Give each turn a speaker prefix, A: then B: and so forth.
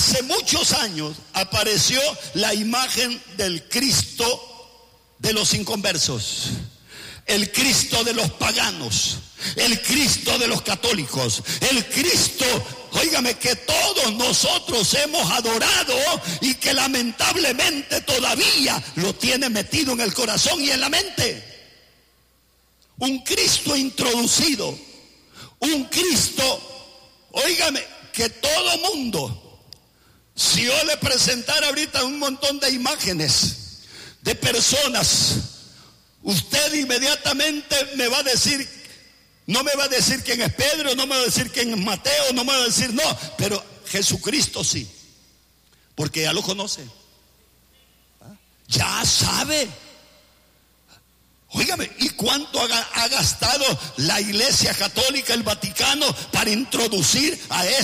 A: hace muchos años apareció la imagen del Cristo de los inconversos, el Cristo de los paganos, el Cristo de los católicos, el Cristo, óigame, que todos nosotros hemos adorado y que lamentablemente todavía lo tiene metido en el corazón y en la mente. Un Cristo introducido, un Cristo, óigame, que todo mundo, si yo le presentara ahorita un montón de imágenes de personas, usted inmediatamente me va a decir, no me va a decir quién es Pedro, no me va a decir quién es Mateo, no me va a decir no, pero Jesucristo sí, porque ya lo conoce, ya sabe. Óigame, ¿y cuánto ha gastado la Iglesia Católica, el Vaticano, para introducir a